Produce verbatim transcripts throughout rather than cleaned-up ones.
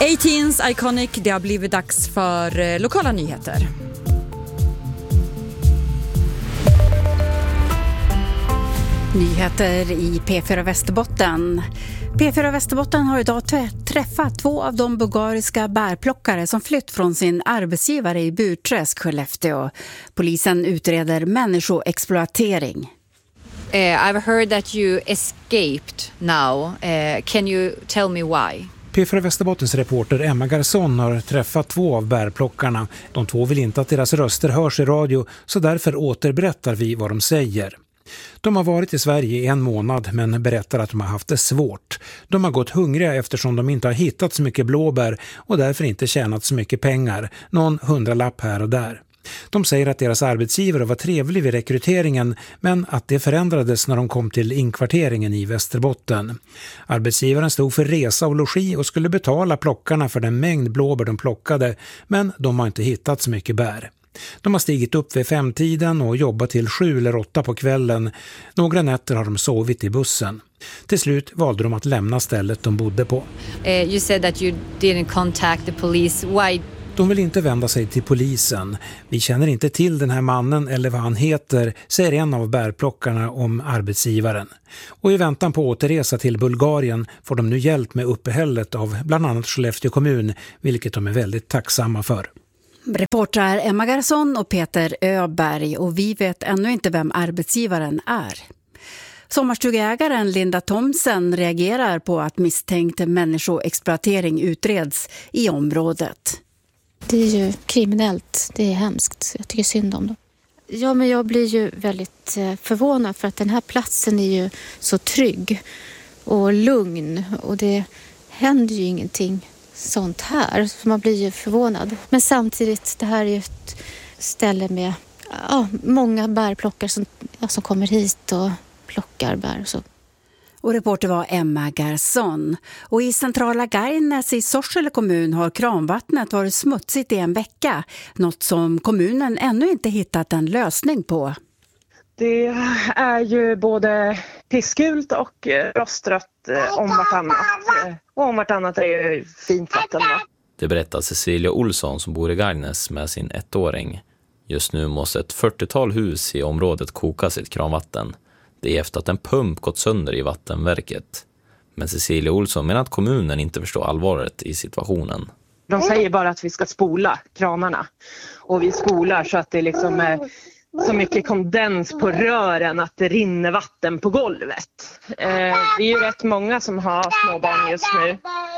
A-Teens Iconic, det har blivit dags för eh, lokala nyheter. Nyheter i P fyra Västerbotten. P fyra Västerbotten har idag träffat två av de bulgariska bärplockare som flytt från sin arbetsgivare i Burträsk, Skellefteå. Polisen utreder människoexploatering. Uh, I've heard that you escaped now. Uh, can you tell me why? P fyra Västerbottens reporter Emma Garson har träffat två av bärplockarna. De två vill inte att deras röster hörs i radio, så därför återberättar vi vad de säger. De har varit i Sverige i en månad men berättar att de har haft det svårt. De har gått hungriga eftersom de inte har hittat så mycket blåbär och därför inte tjänat så mycket pengar, någon hundralapp här och där. De säger att deras arbetsgivare var trevlig vid rekryteringen men att det förändrades när de kom till inkvarteringen i Västerbotten. Arbetsgivaren stod för resa och logi och skulle betala plockarna för den mängd blåbär de plockade, men de har inte hittat så mycket bär. De har stigit upp vid femtiden och jobbat till sju eller åtta på kvällen. Några nätter har de sovit i bussen. Till slut valde de att lämna stället de bodde på. Uh, you said that you didn't contact the police. Why? De vill inte vända sig till polisen. Vi känner inte till den här mannen eller vad han heter, säger en av bärplockarna om arbetsgivaren. Och i väntan på återresa till Bulgarien får de nu hjälp med uppehället av bland annat Skellefteå kommun, vilket de är väldigt tacksamma för. Reportrar Emma Garson och Peter Öberg, och vi vet ännu inte vem arbetsgivaren är. Sommarstugeägaren Linda Thomsen reagerar på att misstänkt människoexploatering utreds i området. Det är ju kriminellt, det är hemskt. Jag tycker synd om dem. Ja, men jag blir ju väldigt förvånad för att den här platsen är ju så trygg och lugn och det händer ju ingenting sånt här, så man blir ju förvånad. Men samtidigt, det här är ju ett ställe med ja, många bärplockare som, ja, som kommer hit och plockar bär och så. Och reporter var Emma Garson. Och i centrala Gargnäs i Sorsele kommun har kranvattnet varit smutsigt i en vecka. Något som kommunen ännu inte hittat en lösning på. Det är ju både pissgult och rostrött om vartannat. Och om vartannat är ju fint vatten. Det berättar Cecilia Olsson som bor i Gargnäs med sin ettåring. Just nu måste ett fyrtiotal hus i området koka sitt kranvatten. Det är efter att en pump gått sönder i vattenverket. Men Cecilia Olsson menar att kommunen inte förstår allvaret i situationen. De säger bara att vi ska spola kranarna. Och vi spolar så att det liksom är så mycket kondens på rören att det rinner vatten på golvet. Eh, det är ju rätt många som har småbarn just nu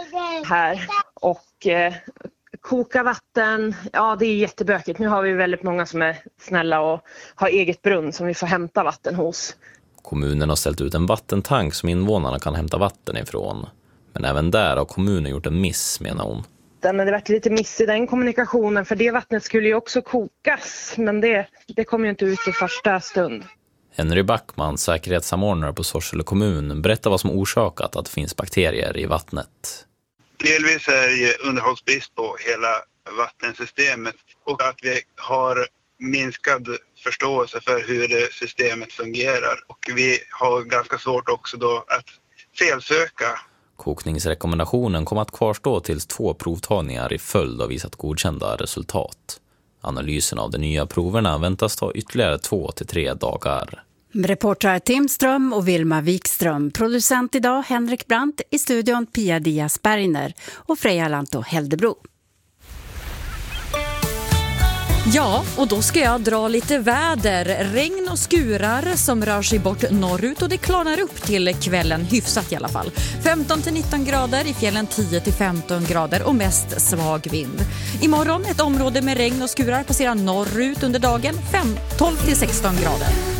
här. Och eh, koka vatten, ja det är jättebökigt. Nu har vi väldigt många som är snälla och har eget brunn som vi får hämta vatten hos. Kommunen har ställt ut en vattentank som invånarna kan hämta vatten ifrån. Men även där har kommunen gjort en miss, menar hon. Men det har varit lite miss i den kommunikationen, för det vattnet skulle ju också kokas. Men det, det kom ju inte ut i första stund. Henry Backman, säkerhetssamordnare på Sorsele kommun, berättar vad som orsakat att det finns bakterier i vattnet. Delvis är det underhållsbrist på hela vattensystemet och att vi har minskad förståelse för hur systemet fungerar. Och vi har ganska svårt också då att felsöka. Kokningsrekommendationen kommer att kvarstå tills två provtagningar i följd har visat godkända resultat. Analysen av de nya proverna väntas ta ytterligare två till tre dagar. Reportrar Tim Ström och Vilma Wikström. Producent idag Henrik Brandt, i studion Pia Diaz Bergner och Freja Lanto Heldebro. Ja, och då ska jag dra lite väder. Regn och skurar som rör sig bort norrut och det klarnar upp till kvällen hyfsat i alla fall. femton till nitton grader, i fjällen tio till femton grader och mest svag vind. Imorgon ett område med regn och skurar passerar norrut under dagen, tolv till sexton grader.